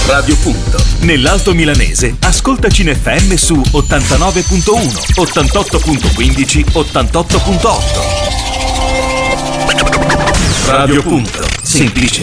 Radio Punto. Nell'Alto Milanese, ascoltaci in FM su 89.1, 88.15, 88.8. Radio Punto. Semplice